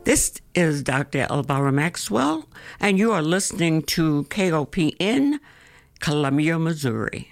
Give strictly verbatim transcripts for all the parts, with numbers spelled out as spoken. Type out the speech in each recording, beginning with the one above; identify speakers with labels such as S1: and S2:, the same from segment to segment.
S1: This is Doctor Elvira Maxwell, and you are listening to K O P N, Columbia, Missouri.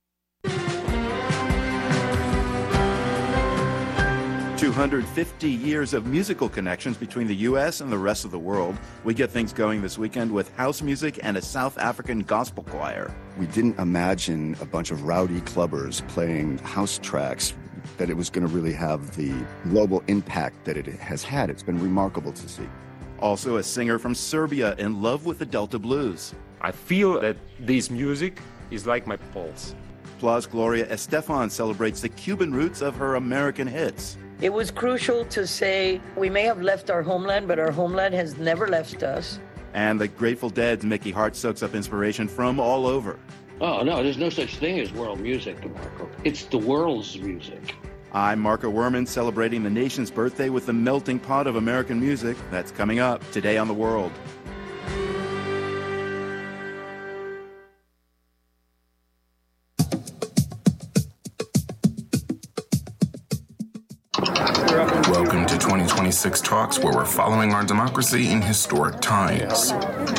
S2: two hundred fifty years of musical connections between the U S and the rest of the world. We get things going this weekend with house music and a South African gospel choir.
S3: We didn't imagine a bunch of rowdy clubbers playing house tracks, that it was going to really have the global impact that it has had. It's been remarkable to see.
S2: Also a singer from Serbia in love with the Delta blues.
S4: I feel that this music is like my pulse.
S2: Plus, Gloria Estefan celebrates the Cuban roots of her American hits.
S5: It was crucial to say we may have left our homeland, but our homeland has never left us.
S2: And the Grateful Dead's Mickey Hart soaks up inspiration from all over.
S6: Oh, no, there's no such thing as world music, DeMarco. It's the world's music.
S2: I'm Marco Werman, celebrating the nation's birthday with the melting pot of American music. That's coming up today on The World.
S7: Welcome to twenty twenty-six Talks, where we're following our democracy in historic times.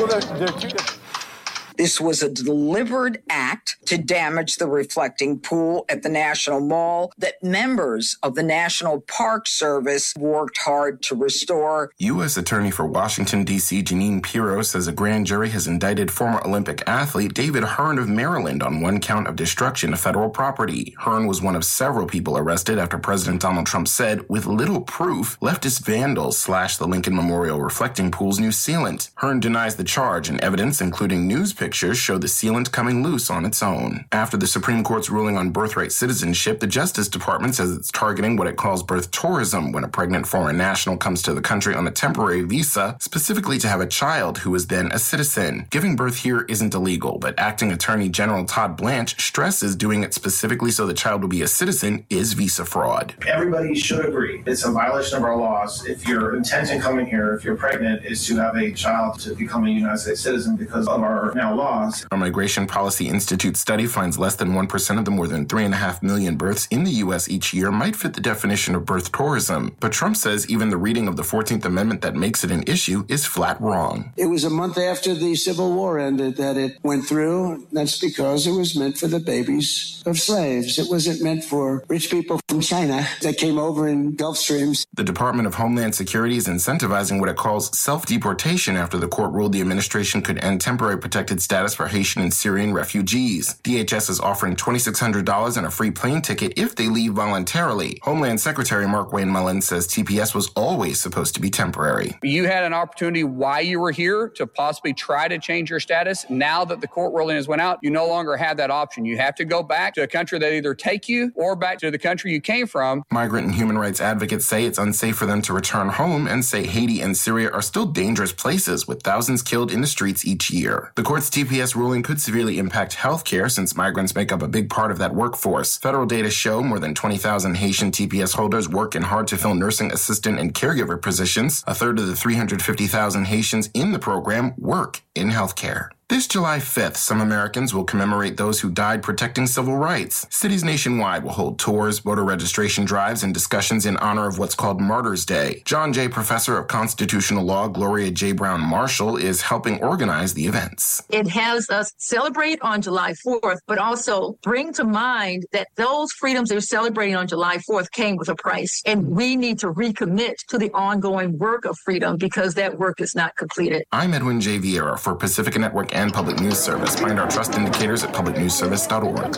S8: This was a deliberate act to damage the reflecting pool at the National Mall that members of the National Park Service worked hard to restore.
S7: U S Attorney for Washington, D C Jeanine Pirro says a grand jury has indicted former Olympic athlete David Hearn of Maryland on one count of destruction of federal property. Hearn was one of several people arrested after President Donald Trump said, with little proof, leftist vandals slashed the Lincoln Memorial reflecting pool's new sealant. Hearn denies the charge, and evidence, including news pictures, show the sealant coming loose on its own. After the Supreme Court's ruling on birthright citizenship, the Justice Department says it's targeting what it calls birth tourism when a pregnant foreign national comes to the country on a temporary visa, specifically to have a child who is then a citizen. Giving birth here isn't illegal, but Acting Attorney General Todd Blanche stresses doing it specifically so the child will be a citizen is visa fraud.
S9: Everybody should agree it's a violation of our laws if your intent in coming here, if you're pregnant, is to have a child to become a United States citizen because of our now laws.
S7: A Migration Policy Institute study finds less than one percent of the more than three point five million births in the U S each year might fit the definition of birth tourism. But Trump says even the reading of the fourteenth Amendment that makes it an issue is flat wrong.
S10: It was a month after the Civil War ended that it went through. That's because it was meant for the babies of slaves. It wasn't meant for rich people from China that came over in Gulf Streams.
S7: The Department of Homeland Security is incentivizing what it calls self-deportation after the court ruled the administration could end temporary protected status for Haitian and Syrian refugees. D H S is offering two thousand six hundred dollars and a free plane ticket if they leave voluntarily. Homeland Secretary Mark Wayne Mullin says T P S was always supposed to be temporary.
S11: You had an opportunity while you were here to possibly try to change your status. Now that the court ruling has went out, you no longer have that option. You have to go back to a country that either take you or back to the country you came from.
S7: Migrant and human rights advocates say it's unsafe for them to return home and say Haiti and Syria are still dangerous places with thousands killed in the streets each year. The court's T P S ruling could severely impact health care since migrants make up a big part of that workforce. Federal data show more than twenty thousand Haitian T P S holders work in hard-to-fill nursing assistant and caregiver positions. A third of the three hundred fifty thousand Haitians in the program work in healthcare. This July fifth, some Americans will commemorate those who died protecting civil rights. Cities nationwide will hold tours, voter registration drives, and discussions in honor of what's called Martyrs' Day. John Jay Professor of Constitutional Law Gloria J. Brown Marshall is helping organize the events.
S12: It has us celebrate on July fourth, but also bring to mind that those freedoms they're celebrating on July fourth came with a price, and we need to recommit to the ongoing work of freedom because that work is not completed.
S7: I'm Edwin J. Vieira for Pacifica Network and Public News Service. Find our trust indicators at public news service dot org.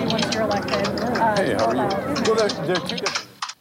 S13: Hey, how are you? Well, there, there are two different...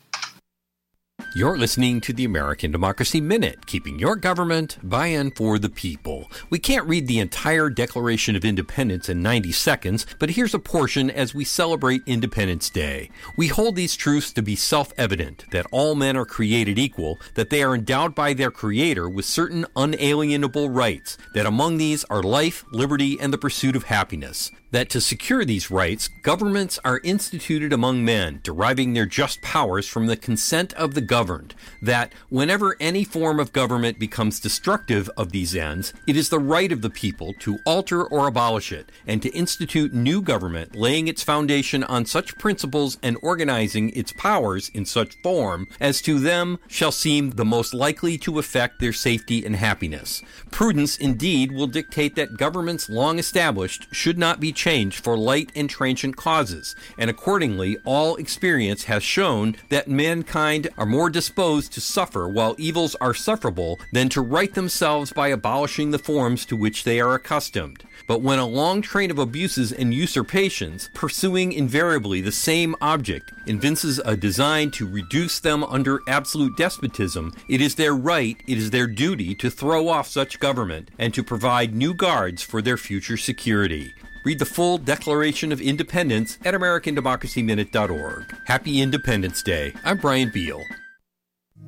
S14: You're listening to the American Democracy Minute, keeping your government by and for the people. We can't read the entire Declaration of Independence in ninety seconds, but here's a portion as we celebrate Independence Day. We hold these truths to be self-evident, that all men are created equal, that they are endowed by their Creator with certain unalienable rights, that among these are life, liberty, and the pursuit of happiness, that to secure these rights, governments are instituted among men, deriving their just powers from the consent of the governed, that whenever any form of government becomes destructive of these ends, it is the right of the people to alter or abolish it, and to institute new government, laying its foundation on such principles and organizing its powers in such form as to them shall seem the most likely to affect their safety and happiness. Prudence, indeed, will dictate that governments long established should not be changed for light and transient causes, and accordingly all experience has shown that mankind are more disposed to suffer while evils are sufferable than to right themselves by abolishing the forms to which they are accustomed. But when a long train of abuses and usurpations, pursuing invariably the same object, evinces a design to reduce them under absolute despotism, it is their right, it is their duty to throw off such government and to provide new guards for their future security. Read the full Declaration of Independence at American Democracy Minute dot org. Happy Independence Day. I'm Brian Beal.